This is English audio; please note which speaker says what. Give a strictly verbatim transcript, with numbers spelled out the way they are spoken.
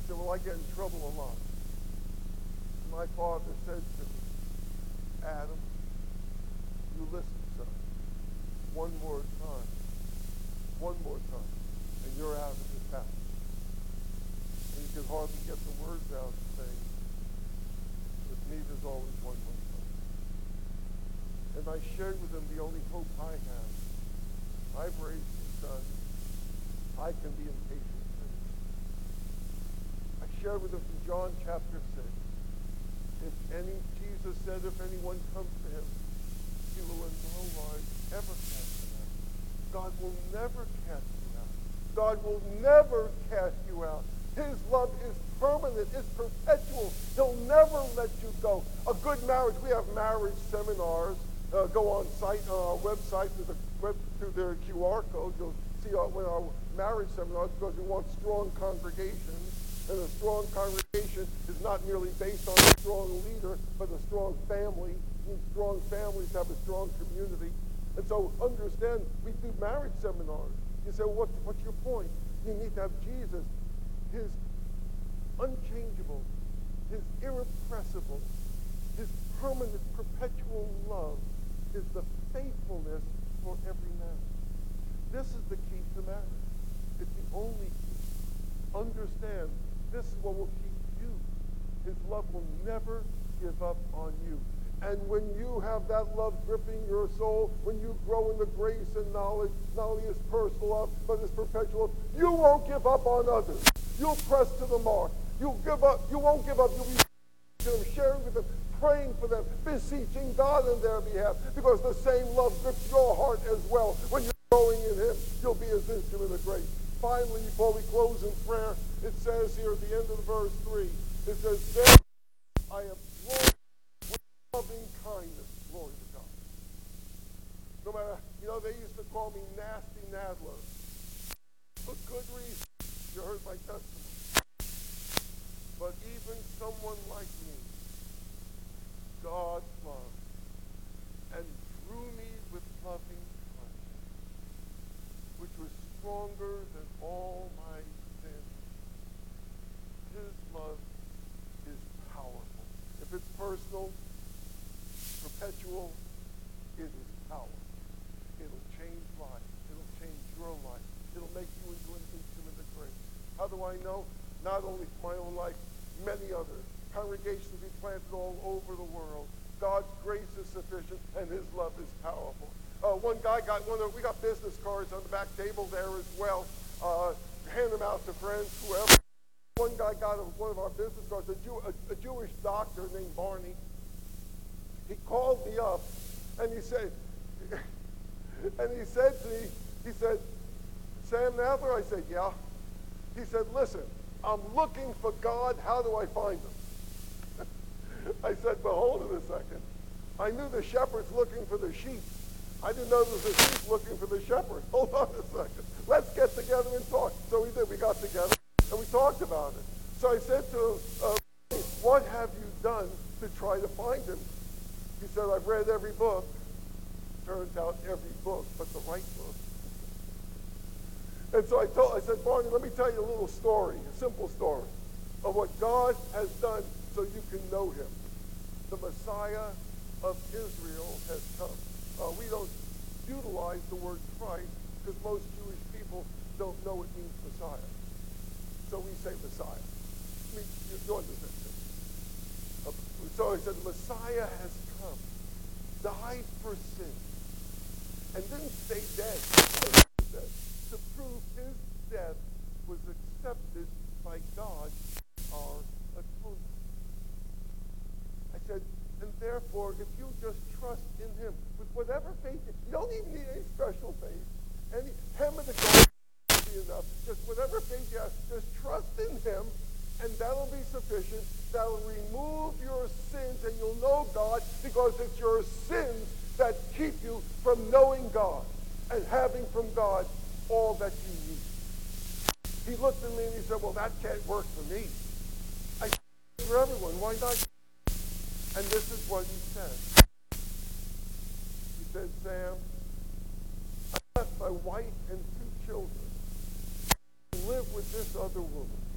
Speaker 1: said, well, I get in trouble a lot. My father said to me, Adam, you listen, son. One more time. One more time. And you're out of this house. And you could hardly get the words out saying, with me there's always one more time. And I shared with him the only hope I have. I've raised a son. I can be impatient too. I shared with him from John chapter six. If any, Jesus said, if anyone comes to him, he will in no wise ever cast him out. God will never cast you out. God will never cast you out. His love is permanent, it's perpetual. He'll never let you go. A good marriage, we have marriage seminars. Uh, go on site, on our website through the web, through the Q R code. You'll see our, when our marriage seminars, because we want strong congregations. And a strong congregation is not merely based on a strong leader, but a strong family. And strong families have a strong community. And so understand, we do marriage seminars. You say, well, what's, what's your point? You need to have Jesus, his unchangeable, his irrepressible, his permanent, perpetual love is the faithfulness for every man. This is the key to marriage. It's the only key. Understand, this is what will keep you. His love will never give up on you. And when you have that love gripping your soul, when you grow in the grace and knowledge, not only his personal love, but his perpetual love, you won't give up on others. You'll press to the mark. You'll give up. You won't give up. You'll be to them, sharing with them, praying for them, beseeching God on their behalf, because the same love grips your heart as well. When you're growing in him, you'll be his instrument of grace. Finally, before we close in prayer, it says here at the end of the verse three, it says, there I am Lord with loving kindness. Glory to God. No matter, you know, they used to call me Nasty Nadler. For good reason. You heard my testimony. But even someone like me, God loved and drew me with loving kindness, which was stronger than all my sins. His love is powerful. If it's personal, perpetual, it is powerful. It'll change life. It'll change your life. It'll make you into an instrument of grace. How do I know? Not only for my own life, many others. Congregations be planted all over the world. God's grace is sufficient, and his love is powerful. Uh, one guy got one of, we got business cards on the back table there as well. Uh, hand them out to friends, whoever. One guy got a, one of our business cards, a, Jew, a, a Jewish doctor named Barney. He called me up, and he said, and he said to me, he said, Sam Nadler? I said, yeah. He said, listen, I'm looking for God. How do I find him? I said, well, hold it a second. I knew the shepherd's looking for the sheep. I didn't know there was a sheep looking for the shepherd. Hold on a second. Let's get together and talk. So we did. We got together, and we talked about it. So I said to him, uh, what have you done to try to find him? He said, I've read every book. Turns out every book, but the right book. And so I told, I said, Barney, let me tell you a little story, a simple story of what God has done so you can know him. The Messiah of Israel has come. Uh, we don't utilize the word Christ because most Jewish people don't know it means Messiah. So we say Messiah. I mean, you understand this. Uh, so I said, the Messiah has come, died for sin, and didn't stay dead. To prove his death was accepted by God, our atonement. I said, and therefore, if you just trust in him with whatever faith, you don't even need any special faith. Any hem of the garment will be enough. Just whatever faith you have, just trust in him, and that'll be sufficient. That'll remove your sins, and you'll know God, because it's your sins that keep you from knowing God and having from God all that you need. He looked at me and he said, well, that can't work for me. I said, for everyone, why not? And this is what he said. He said, Sam, I left my wife and two children to live with this other woman.